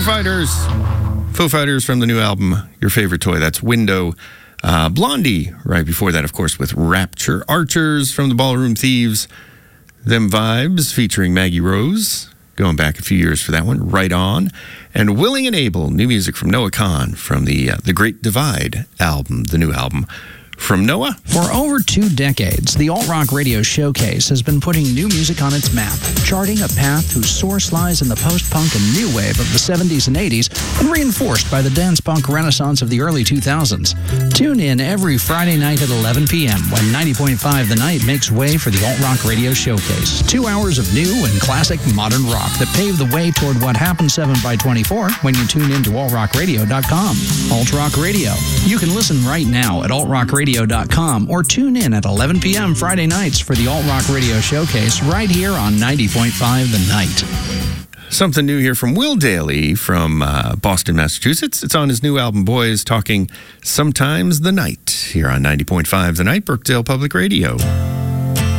Fighters. Foo Fighters from the new album, Your Favorite Toy. That's Window. Blondie, right before that, of course, with Rapture. Archers from the Ballroom Thieves. Them Vibes, featuring Maggie Rose. Going back a few years for that one. Right On. And Willing and Able, new music from Noah Kahan from the Great Divide album, the new album. From Noah. For over 2 decades, the Alt Rock Radio Showcase has been putting new music on its map, charting a path whose source lies in the post-punk and new wave of the 70s and 80s, and reinforced by the dance-punk renaissance of the early 2000s. Tune in every Friday night at 11 p.m. when 90.5 The Night makes way for the Alt Rock Radio Showcase. 2 hours of new and classic modern rock that pave the way toward what happens 7x24 when you tune in to altrockradio.com. Alt Rock Radio. You can listen right now at altrockradio.com or tune in at 11 p.m. Friday nights for the Alt Rock Radio Showcase right here on 90.5 The Night. Something new here from Will Daly from Boston, Massachusetts. It's on his new album, Boys Talking Sometimes the Night, here on 90.5 The Night, Brookdale Public Radio.